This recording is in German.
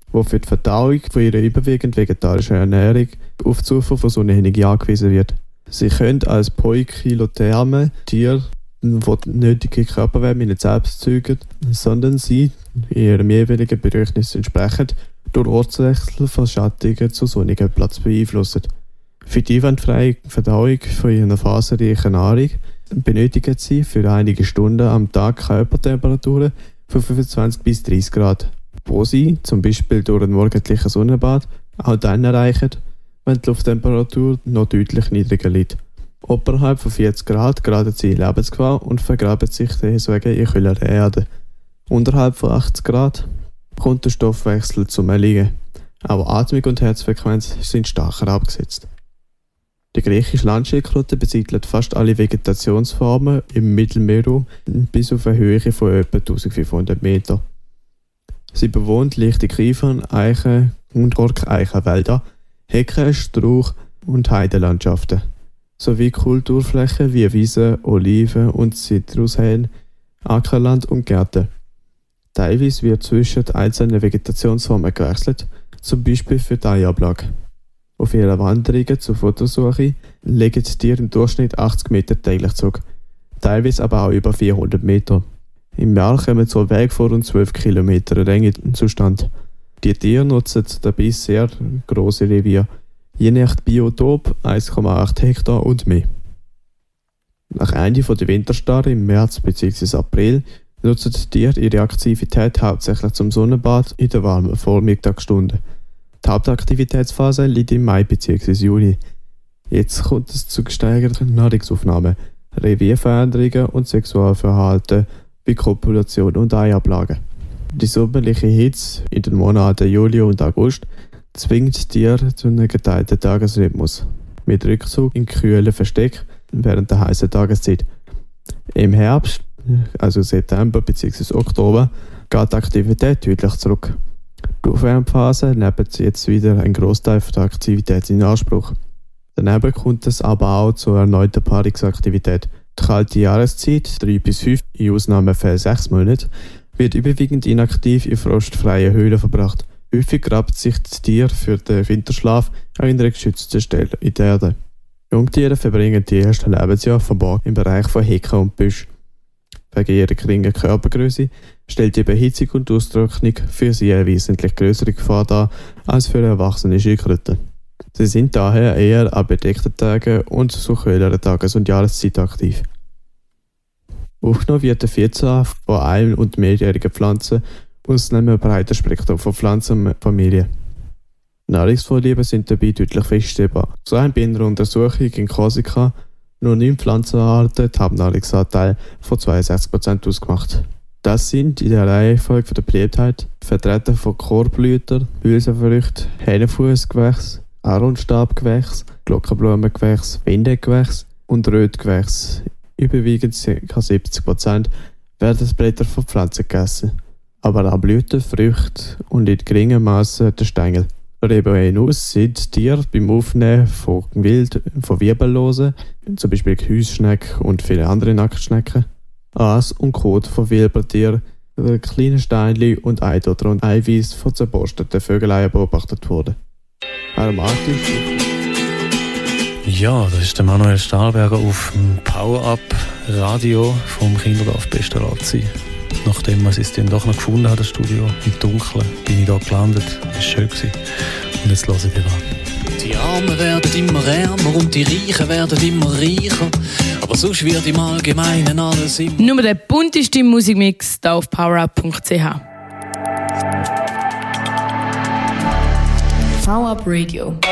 die für die Verdauung von ihrer überwiegend vegetarischen Ernährung auf Zufuhr von Sonnenenergie angewiesen wird. Sie können als poikilotherme Tiere, die die nötige Körperwärme nicht selbst zeugen, sondern sie ihrem jeweiligen Bedürfnis entsprechend durch Ortswechsel von schattigen zu sonnigen Platz beeinflussen. Für die einwandfreie Verdauung von ihrer faserreichen Nahrung benötigen sie für einige Stunden am Tag Körpertemperaturen von 25 bis 30 Grad, wo sie, zum Beispiel durch ein morgendliches Sonnenbad, auch dann erreichen, wenn die Lufttemperatur noch deutlich niedriger liegt. Oberhalb von 40 Grad geraten sie in Lebensgefahr und vergraben sich deswegen in kühlere Erde. Unterhalb von 80 Grad kommt der Stoffwechsel zum Erliegen. Auch Atmung und Herzfrequenz sind stark herabgesetzt. Die griechische Landschildkröte besiedelt fast alle Vegetationsformen im Mittelmeerraum bis auf eine Höhe von etwa 1500 Meter. Sie bewohnt leichte Kiefern, Eichen und Orkeichenwälder, Hecken, Strauch- und Heidelandschaften, sowie Kulturflächen wie Wiesen, Oliven und Zitrushainen, Ackerland und Gärten. Teilweise wird zwischen einzelnen Vegetationsformen gewechselt, zum Beispiel für die Eiablage. Auf ihren Wanderungen zur Futtersuche legen die Tiere im Durchschnitt 80 Meter täglich zurück, teilweise aber auch über 400 Meter. Im Jahr kommen so ein Weg von rund 12 Kilometern Länge zustande. Die Tiere nutzen dabei sehr grosse Reviere, je nach Biotop 1,8 Hektar und mehr. Nach Ende der Winterstarre im März bzw. April nutzen die Tiere ihre Aktivität hauptsächlich zum Sonnenbad in der warmen Vormittagsstunden. Die Hauptaktivitätsphase liegt im Mai bzw. Juni. Jetzt kommt es zu gesteigerten Nahrungsaufnahmen, Revierveränderungen und Sexualverhalten wie Kopulation und Eiablage. Die sommerliche Hitze in den Monaten Juli und August zwingt die Tiere zu einem geteilten Tagesrhythmus, mit Rückzug in kühlen Versteck während der heißen Tageszeit. Im Herbst, also September bzw. Oktober, geht die Aktivität deutlich zurück. Die Aufwärmphase nimmt jetzt wieder einen Großteil der Aktivität in Anspruch. Daneben kommt es aber auch zu erneuter Paarungsaktivität. Die kalte Jahreszeit, 3 bis 5, in Ausnahmefällen 6 Monate, wird überwiegend inaktiv in frostfreien Höhlen verbracht. Häufig graben sich die Tiere für den Winterschlaf auch in einer geschützten Stelle in der Erde. Jungtiere verbringen die ersten Lebensjahre verborgen im Bereich von Hecken und Büsch. Wegen ihrer geringen Körpergröße stellt die Behitzung und Austrocknung für sie eine wesentlich größere Gefahr dar als für erwachsene Schildkröten. Sie sind daher eher an bedeckten Tagen und zu kühleren Tages- und Jahreszeiten aktiv. Aufgenommen wird der Vielzahl von ein- und mehrjährigen Pflanzen aus einem breiten Spektrum von Pflanzenfamilien. Nahrungsvorlieben sind dabei deutlich feststellbar. So haben bei einer Untersuchung in Korsika nur 9 Pflanzenarten die Hauptnahrungsanteil von 62% ausgemacht. Das sind in der Reihenfolge der Beliebtheit Vertreter von Kohlblüter, Hülsenfrüchte, Hähnchenfußgewächs, Aaronstabgewächs, Glockenblumengewächs, Windegewächs und Rötgewächs. Überwiegend ca. 70% werden als Blätter von Pflanzen gegessen, aber auch Blüten, Früchte und in geringem Maße der Stängel. Darüber hinaus sind Tiere beim Aufnehmen von Wild von Wirbellosen, zum Beispiel Gehäusschnecken und viele andere Nacktschnecken, Aas und Kot von Wirbeltieren, kleine Steinchen und Eidotter und Eiweiß von zerborsteten Vögeleien beobachtet worden. Aromatisch. Ja, das ist der Manuel Stahlberger auf dem Power-Up Radio vom Kinderdorf Pestalozzi. Nachdem man es dann doch noch gefunden hat, das Studio im Dunkeln, bin ich da gelandet. Das war schön. Und jetzt hören wir an. Die Armen werden immer ärmer und die Reichen werden immer reicher. Aber sonst wird im Allgemeinen alles immer... Nur der bunteste Musikmix hier auf powerup.ch. Power Up Radio.